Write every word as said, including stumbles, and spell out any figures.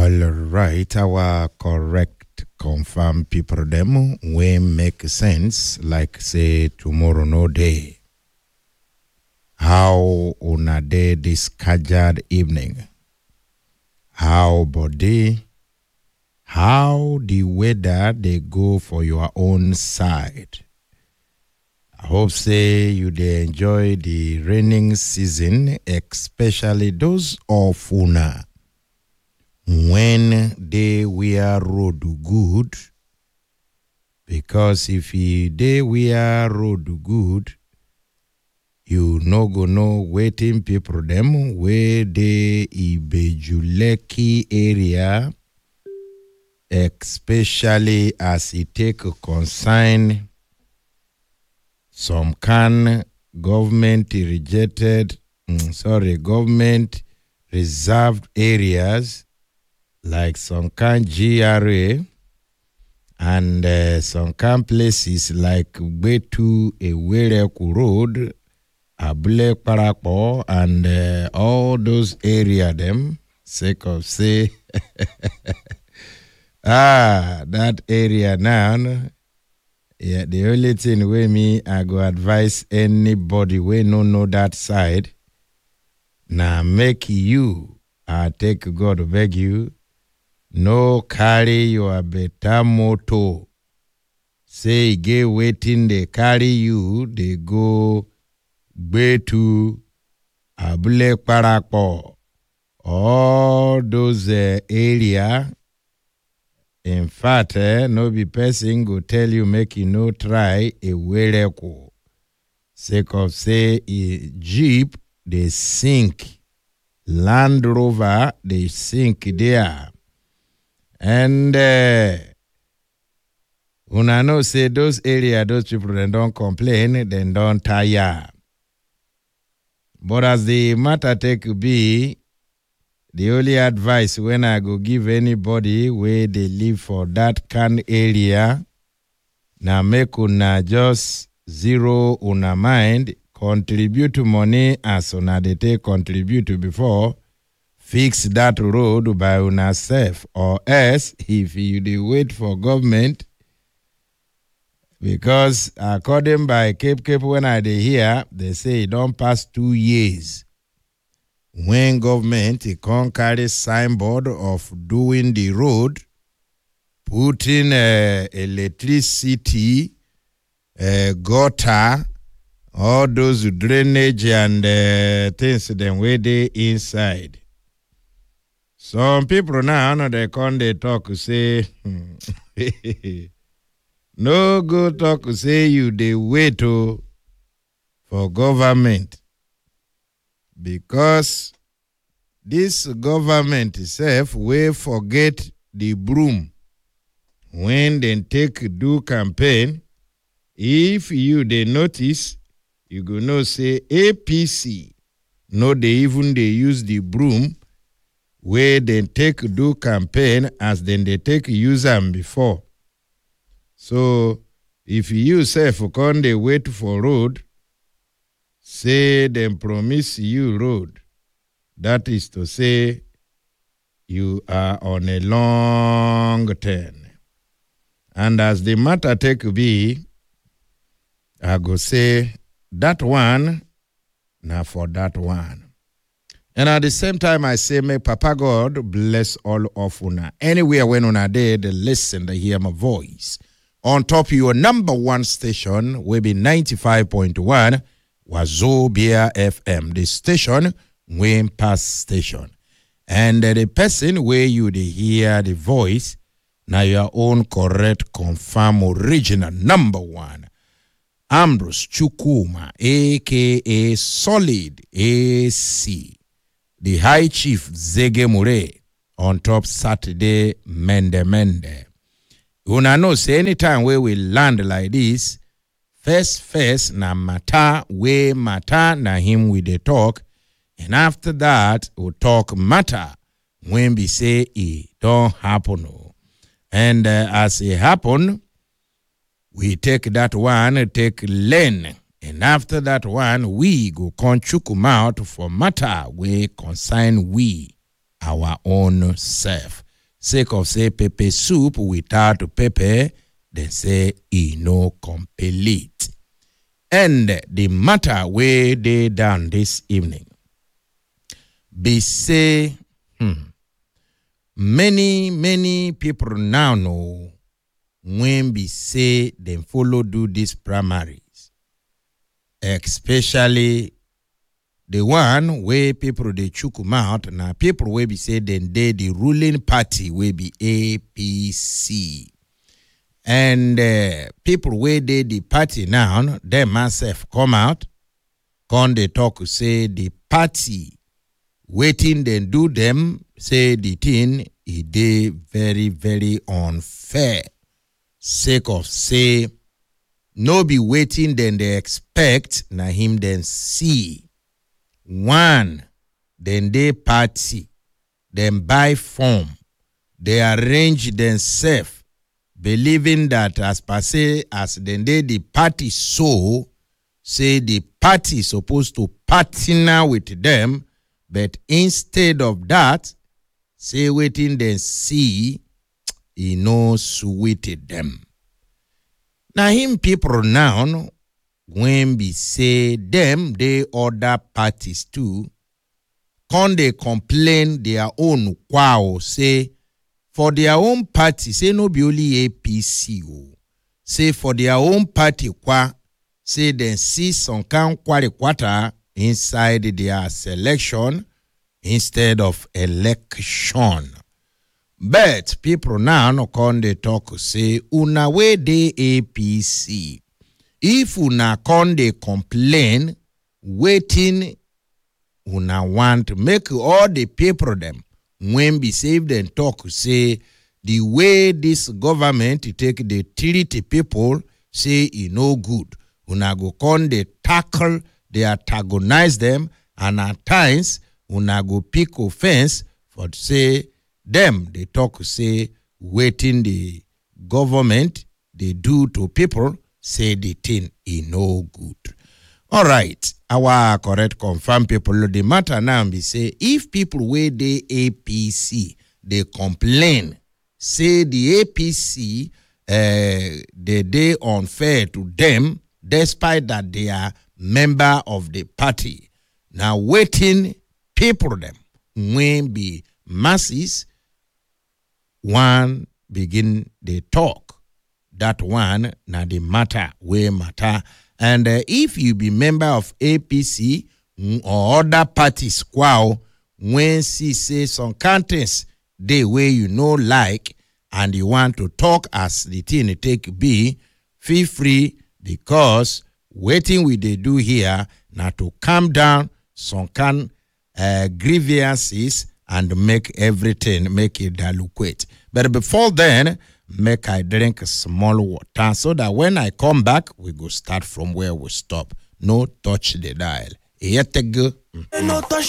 All right, our correct, confirm people them we make sense, like say tomorrow no day. How una day this scheduled evening? How body? How the weather they go for your own side? I hope say you they enjoy the raining season, especially those of una. When they wear road good, because if they wear road good, you no go know waiting people them where they Ibejuleki area, especially as it take a consign some can government rejected, mm, sorry, government reserved areas. Like some kind G R A and uh, some kind places like Betu, Ewereku Road, Abule Parapo, and uh, all those areas, them, sake of say, ah, that area now, yeah, the only thing with me, I go advise anybody we no know that side, now make you, I take God beg you, no carry your better moto. Say get waiting, they carry you, they go Betu, Abule Parapo, all those uh, area. In fact, eh, no be person go tell you make you no try a wereko. Sake of say a Jeep, they sink. Land Rover, they sink there. And uh, when I know say those area, those people then don't complain, then don't tire. But as the matter take be, the only advice when I go give anybody where they live for that kind area, now make una just zero una mind, contribute to money as una they take contribute before. Fix that road by yourself, or else if you dey wait for government, because according by Cape Cape when I dey hear, they say it don't pass two years. When government it can't carry signboard of doing the road, putting uh, electricity, uh, gutter, all those drainage and uh, things then where they inside. Some people now, no, they come, they talk, say, no go talk, say you, they wait oh, for government. Because this government itself will forget the broom. When they take do campaign, if you, they notice, you go know, say, A P C, no, they even, they use the broom, where they take do campaign as then they take use them before. So if you yourself can they wait for road, say them promise you road. That is to say you are on a long term. And as the matter take be, I go say that one, now for that one. And at the same time, I say, may Papa God bless all of una. Anywhere when una there, they listen, they hear my voice. On top of your number one station will be ninety-five point one, Wazobia F M. The station, Wayne Pass Station. And uh, the person where you they hear the voice, now your own correct, confirm, original number one. Ambrose Chukuma, a k a. Solid A C. The High Chief Zege Mure on top Saturday Mende Mende. Una know say anytime where we land like this, first first na matter we matter na him with the talk, and after that we talk matter when we say it don't happen. And uh, as it happen, we take that one, take learn. And after that one, we go conchukum out for matter we consign we, our own self. Sake of say pepper soup without pepper, they say e no complete. And the matter where they done this evening, be say, hmm, many, many people now know when be say they follow do these primaries, especially the one where people they chook them out, now people will be say then they the ruling party will be A P C. And uh, people where they the party now, them myself come out, come they talk say the party waiting then do them, say the thing is they very, very unfair. Sake of say, no be waiting then they expect, na him then see. One, then they party, then buy form, they arrange themselves, believing that as per say, as then they the party so, say the party supposed to partner with them, but instead of that, say waiting then see, he no sweeted them. Now him people now, when we say them, they other parties too, can they complain their own wow, say, for their own party, say no be only A P C, say for their own party, kwa, say then see some kind quarter inside their selection instead of election. But people now no can they talk say una way they A P C. If una can they complain, waiting una want to make all the people them when be saved and talk say the way this government take the treat people say e no good. Una go con they tackle, they antagonize them, and at times una go pick offense for say them they talk say waiting the government they do to people say the thing is no good. All right, our correct confirm people the matter now be say if people where they A P C they complain say the A P C uh, they they unfair to them despite that they are member of the party. Now waiting people them when be masses one begin they talk. That one na the matter where matter. And uh, if you be member of A P C or other parties, wow, when she say some contents they way you know like and you want to talk as the thing take be, feel free because waiting we they do here now to calm down some kind uh, grievances and make everything make it dilute. But before then, make I drink a small water so that when I come back, we go start from where we stop. No touch the dial. Yet go. Mm-hmm.